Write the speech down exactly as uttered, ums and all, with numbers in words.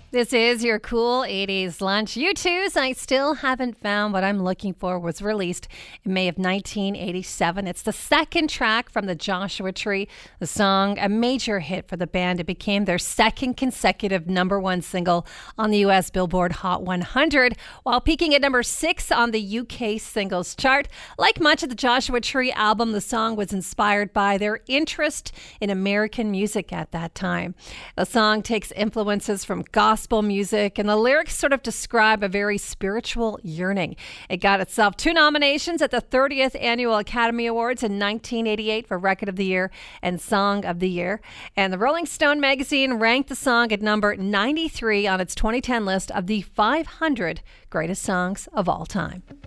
This is your cool eighties lunch. U two's I Still Haven't Found What I'm Looking For was released in May of nineteen eighty-seven. It's the second track from the Joshua Tree. The song, a major hit for the band. It became their second consecutive number one single on the U S Billboard Hot one hundred, while peaking at number six on the U K singles chart. Like much of the Joshua Tree album, the song was inspired by their interest in American music at that time. The song takes influences from gospel gospel music, and the lyrics sort of describe a very spiritual yearning. It got itself two nominations at the thirtieth Annual Academy Awards in nineteen eighty-eight for Record of the Year and Song of the Year. And the Rolling Stone magazine ranked the song at number ninety-three on its twenty ten list of the five hundred greatest songs of all time.